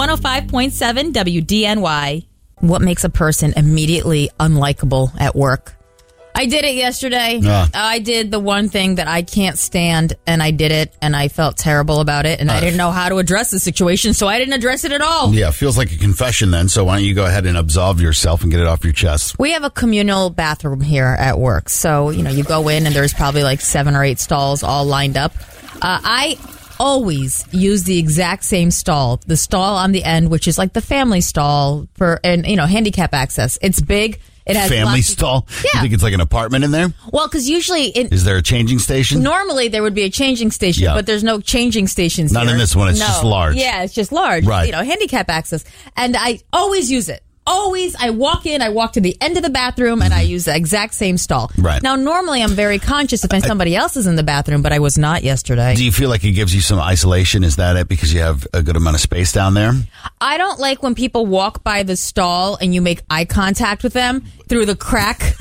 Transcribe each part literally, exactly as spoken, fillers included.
one oh five point seven W D N Y. What makes a person immediately unlikable at work? I did it yesterday. Uh. I did the one thing that I can't stand, and I did it, and I felt terrible about it, and uh. I didn't know how to address the situation, so I didn't address it at all. Yeah, feels like a confession then, so why don't you go ahead and absolve yourself and get it off your chest? We have a communal bathroom here at work, so, you know, you go in, and there's probably like seven or eight stalls all lined up. Uh, I always use the exact same stall, the stall on the end, which is like the family stall for, and you know, handicap access. It's big. It has family stall? Yeah. You think it's like an apartment in there? Well, because usually... It, is there a changing station? Normally, there would be a changing station, yeah. but there's no changing stations Not here. in this one. It's no. just large. Yeah, it's just large. Right. You know, handicap access. And I always use it. Always, I walk in, I walk to the end of the bathroom, and I use the exact same stall. Right. Now, normally, I'm very conscious if somebody else is in the bathroom, but I was not yesterday. Do you feel like it gives you some isolation? Is that it? Because you have a good amount of space down there? I don't like when people walk by the stall and you make eye contact with them through the crack.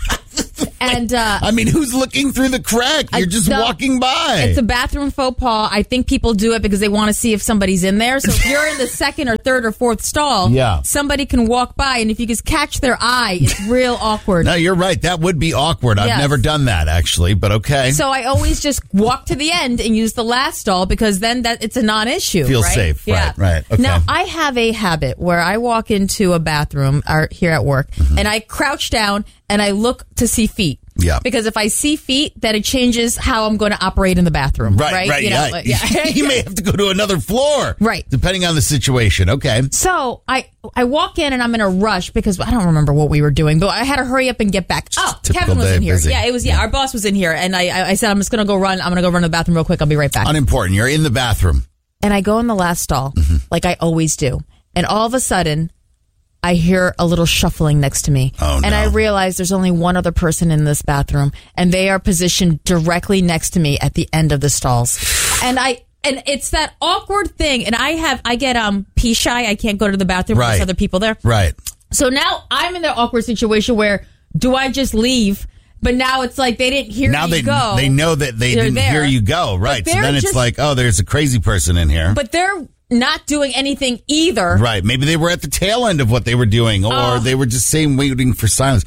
And uh, I mean, who's looking through the crack? You're just no, walking by. It's a bathroom faux pas. I think people do it because they want to see if somebody's in there. So if you're in the second or third or fourth stall, yeah. somebody can walk by, and if you just catch their eye, it's real awkward. No, you're right. That would be awkward. I've yes. never done that, actually, but okay. So I always just walk to the end and use the last stall because then that it's a non-issue. Feels right? safe. Yeah. Right, right. Okay. Now, I have a habit where I walk into a bathroom or here at work, mm-hmm. and I crouch down and I look to see feet. Yeah. Because if I see feet, then it changes how I'm going to operate in the bathroom. Right, right. right you know, yeah. like, yeah. You may have to go to another floor. Right. Depending on the situation. Okay. So I I walk in and I'm in a rush because I don't remember what we were doing, but I had to hurry up and get back. Oh, Typical Kevin was in here. busy. Yeah, it was. Yeah, yeah, our boss was in here, and I I, I said I'm just going to go run. I'm going to go run to the bathroom real quick. I'll be right back. Unimportant. You're in the bathroom. And I go in the last stall, mm-hmm. like I always do, and all of a sudden, I hear a little shuffling next to me. Oh, no. And I realize there's only one other person in this bathroom, and they are positioned directly next to me at the end of the stalls. And I and it's that awkward thing, and I have I get um pee shy. I can't go to the bathroom right. when there's other people there. Right. So now I'm in the awkward situation where do I just leave? But now it's like they didn't hear now me they, go. They know that they They're didn't there. hear you go. Right. So then it's just, like, oh, there's a crazy person in here. But they're not doing anything either. Right. Maybe they were at the tail end of what they were doing, or uh, they were just saying, waiting for silence.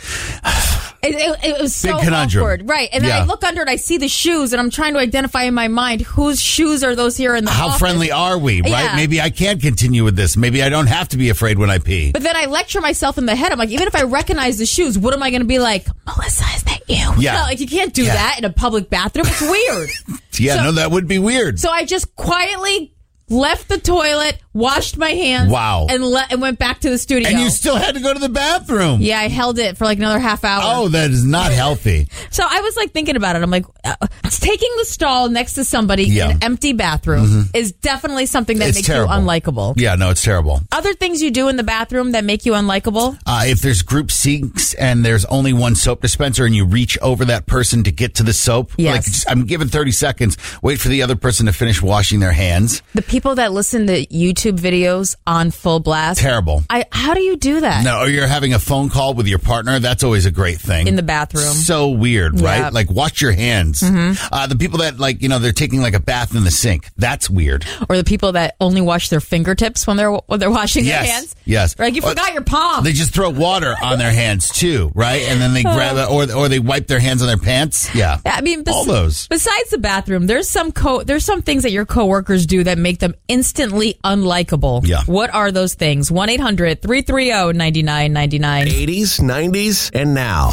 It, it, it was so Big conundrum. awkward. Right. And then yeah. I look under it, I see the shoes, and I'm trying to identify in my mind whose shoes are those here in the How office. friendly are we, right? Yeah. Maybe I can continue with this. Maybe I don't have to be afraid when I pee. But then I lecture myself in the head. I'm like, even if I recognize the shoes, what am I going to be like, Melissa, is that you? Yeah. No, like, you can't do yeah. that in a public bathroom. It's weird. yeah, so, no, that would be weird. So I just quietly left the toilet, washed my hands, wow. and, le- and went back to the studio. And you still had to go to the bathroom. Yeah, I held it for like another half hour. Oh, that is not healthy. So I was like thinking about it. I'm like, uh, taking the stall next to somebody yeah. in an empty bathroom mm-hmm. is definitely something that it's makes terrible. you unlikable. Yeah, no, it's terrible. Other things you do in the bathroom that make you unlikable? Uh, if there's group sinks and there's only one soap dispenser and you reach over that person to get to the soap, yes. like just, I'm given thirty seconds, wait for the other person to finish washing their hands. The people that listen to YouTube videos on full blast. Terrible. I, how do you do that? No, or you're having a phone call with your partner. That's always a great thing. In the bathroom. So weird, yeah. right? Like, wash your hands. Mm-hmm. Uh, the people that, like, you know, they're taking like a bath in the sink. That's weird. Or the people that only wash their fingertips when they're when they're washing yes. their hands. Yes. Or like, you or, forgot your palm. They just throw water on their hands too, right? And then they grab it, or or they wipe their hands on their pants. Yeah. I mean, bes- all those. Besides the bathroom, there's some co- there's some things that your coworkers do that make them instantly unlikable. Yeah. What are those things? one eight hundred three three zero nine nine nine nine. eighties, nineties, and now.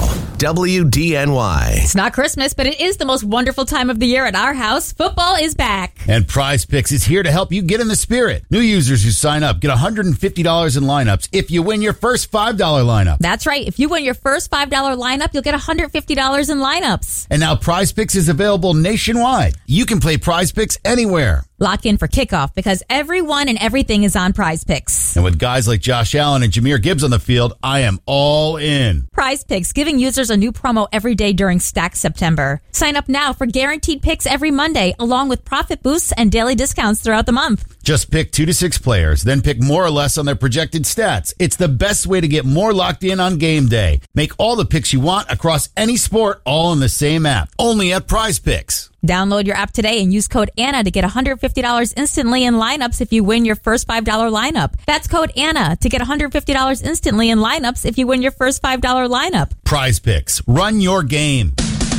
W D N Y. It's not Christmas, but it is the most wonderful time of the year at our house. Football is back. And Prize Picks is here to help you get in the spirit. New users who sign up get one hundred fifty dollars in lineups if you win your first five dollars lineup. That's right. If you win your first five dollars lineup, you'll get one hundred fifty dollars in lineups. And now Prize Picks is available nationwide. You can play Prize Picks anywhere. Lock in for kickoff because everyone and everything is on Prize Picks. And with guys like Josh Allen and Jahmyr Gibbs on the field, I am all in. Prize Picks, giving users a new promo every day during Stack September. Sign up now for guaranteed picks every Monday, along with profit boosts and daily discounts throughout the month. Just pick two to six players, then pick more or less on their projected stats. It's the best way to get more locked in on game day. Make all the picks you want across any sport, all in the same app. Only at Prize Picks. Download your app today and use code Anna to get one hundred fifty dollars instantly in lineups if you win your first five dollars lineup. That's code Anna to get one hundred fifty dollars instantly in lineups if you win your first five dollars lineup. Prize Picks. Run your game.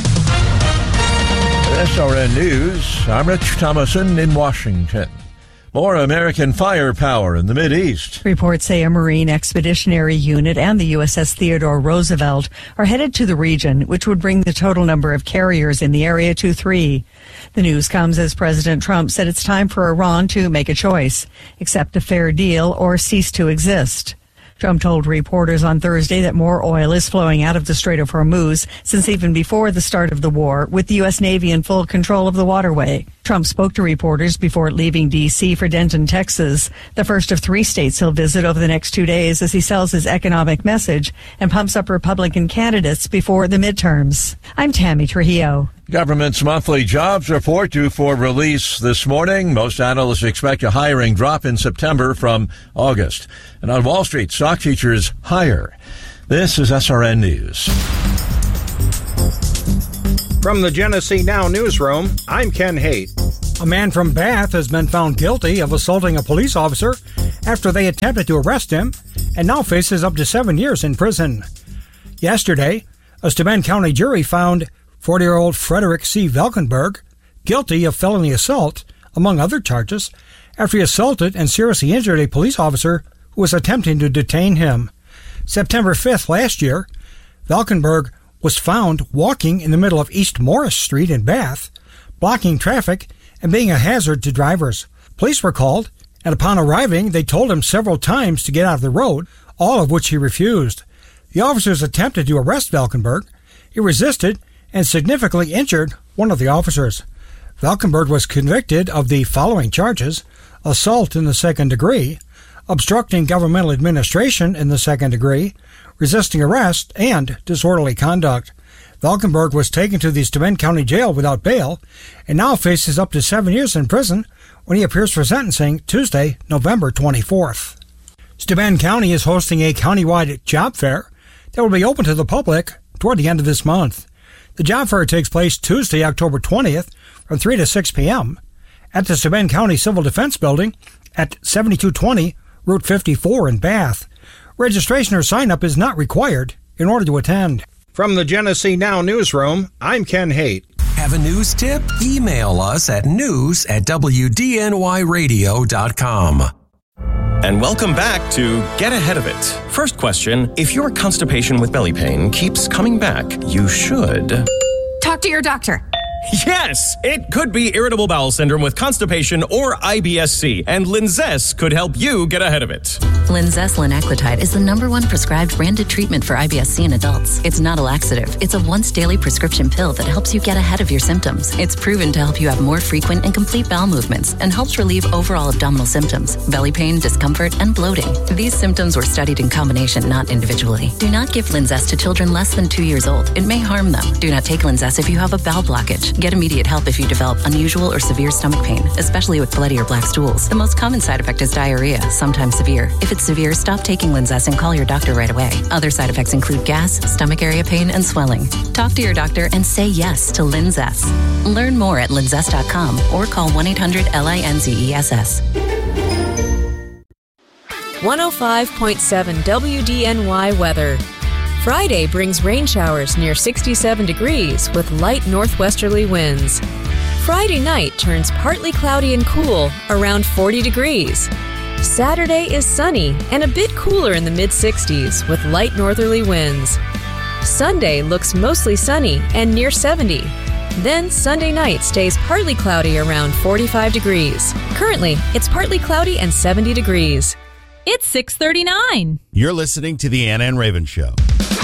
S R N News, I'm Rich Thomason in Washington. More American firepower in the Mideast. Reports say a Marine Expeditionary Unit and the U S S Theodore Roosevelt are headed to the region, which would bring the total number of carriers in the area to three. The news comes as President Trump said it's time for Iran to make a choice, accept a fair deal or cease to exist. Trump told reporters on Thursday that more oil is flowing out of the Strait of Hormuz since even before the start of the war, with the U S. Navy in full control of the waterway. Trump spoke to reporters before leaving D C for Denton, Texas, the first of three states he'll visit over the next two days as he sells his economic message and pumps up Republican candidates before the midterms. I'm Tammy Trujillo. Government's monthly jobs report due for release this morning. Most analysts expect a hiring drop in September from August. And on Wall Street, stock features higher. This is S R N News. From the Genesee Now newsroom, I'm Ken Haight. A man from Bath has been found guilty of assaulting a police officer after they attempted to arrest him and now faces up to seven years in prison. Yesterday, a Steuben County jury found forty-year-old Frederick C. Valkenburg guilty of felony assault, among other charges, after he assaulted and seriously injured a police officer who was attempting to detain him. September fifth last year, Valkenburg was found walking in the middle of East Morris Street in Bath, blocking traffic and being a hazard to drivers. Police were called, and upon arriving, they told him several times to get out of the road, all of which he refused. The officers attempted to arrest Valkenburg. He resisted and significantly injured one of the officers. Valkenburg was convicted of the following charges: assault in the second degree, obstructing governmental administration in the second degree, resisting arrest, and disorderly conduct. Valkenburg was taken to the Steuben County Jail without bail and now faces up to seven years in prison when he appears for sentencing Tuesday, November twenty-fourth. Steuben County is hosting a countywide job fair that will be open to the public toward the end of this month. The job fair takes place Tuesday, October twentieth from three to six p.m. at the Steuben County Civil Defense Building at seventy-two twenty Route fifty-four in Bath. Registration or sign-up is not required in order to attend. From the Genesee Now newsroom, I'm Ken Haight. Have a news tip? Email us at news at W D N Y radio dot com. And welcome back to Get Ahead of It. First question, if your constipation with belly pain keeps coming back, you should... talk to your doctor. Yes, it could be irritable bowel syndrome with constipation or I B S C, and Linzess could help you get ahead of it. Linzess linaclotide is the number one prescribed branded treatment for I B S C in adults. It's not a laxative. It's a once daily prescription pill that helps you get ahead of your symptoms. It's proven to help you have more frequent and complete bowel movements and helps relieve overall abdominal symptoms, belly pain, discomfort, and bloating. These symptoms were studied in combination, not individually. Do not give Linzess to children less than two years old. It may harm them. Do not take Linzess if you have a bowel blockage. Get immediate help if you develop unusual or severe stomach pain, especially with bloody or black stools. The most common side effect is diarrhea, sometimes severe. If it's severe, stop taking Linzess and call your doctor right away. Other side effects include gas, stomach area pain, and swelling. Talk to your doctor and say yes to Linzess. Learn more at linzess dot com or call one eight hundred L I N Z E S S. one oh five point seven W D N Y weather. Friday brings rain showers near sixty-seven degrees with light northwesterly winds. Friday night turns partly cloudy and cool, around forty degrees. Saturday is sunny and a bit cooler in the mid-sixties with light northerly winds. Sunday looks mostly sunny and near seventy. Then Sunday night stays partly cloudy around forty-five degrees. Currently, it's partly cloudy and seventy degrees. It's six thirty-nine. You're listening to the Anna and Raven Show.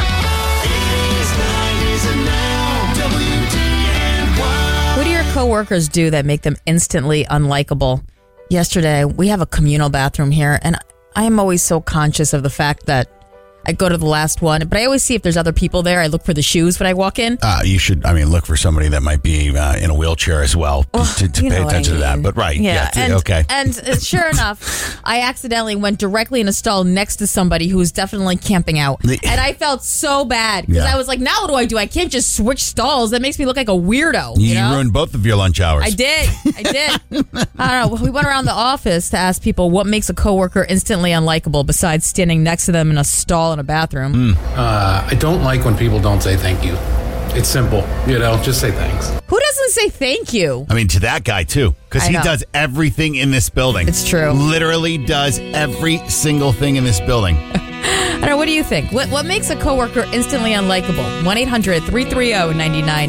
What do your coworkers do that make them instantly unlikable? Yesterday, we have a communal bathroom here, and I am always so conscious of the fact that I go to the last one, but I always see if there's other people there. I look for the shoes when I walk in. Uh, you should, I mean, look for somebody that might be uh, in a wheelchair as well well to, to pay attention to that. But right, yeah, yeah and, okay. And uh, sure enough, I accidentally went directly in a stall next to somebody who was definitely camping out. And I felt so bad because Yeah. I was like, now what do I do? I can't just switch stalls. That makes me look like a weirdo. You, You, know? ruined both of your lunch hours. I did. I did. I don't know. We went around the office to ask people what makes a coworker instantly unlikable besides standing next to them in a stall in a bathroom. Mm. Uh, I don't like when people don't say thank you. It's simple, you know, just say thanks. Who doesn't say thank you? I mean, to that guy, too, because I he know. does everything in this building. It's true. Literally does every single thing in this building. I don't know. What do you think? What, what makes a coworker instantly unlikable? one eight hundred three three zero nine nine